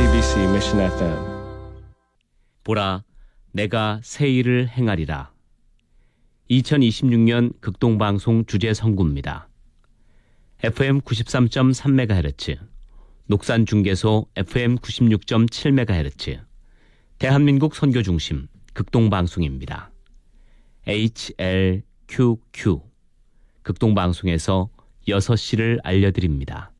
JTBC Mission FM. 보라, 내가 새 일을 행하리라. 2026년 극동방송 주제 선구입니다. FM 93.3MHz, 녹산중계소 FM 96.7MHz, 대한민국 선교중심 극동방송입니다. HLQQ, 극동방송에서 6시를 알려드립니다.